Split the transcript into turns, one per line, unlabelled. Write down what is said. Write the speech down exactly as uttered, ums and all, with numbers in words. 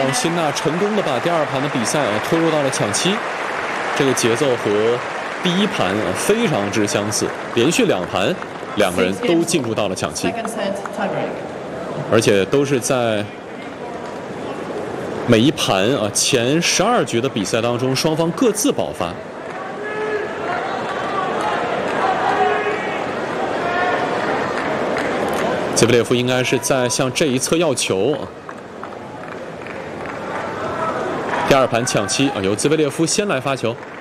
辛纳成功的把第二盘的比赛啊拖入到了抢七，这个节奏和第一盘啊非常之相似，连续两盘两个人都进入到了抢七，而且都是在每一盘啊前十二局的比赛当中，双方各自爆发。杰布列夫应该是在向这一侧要球。第二盘抢七啊，由兹维列夫先来发球。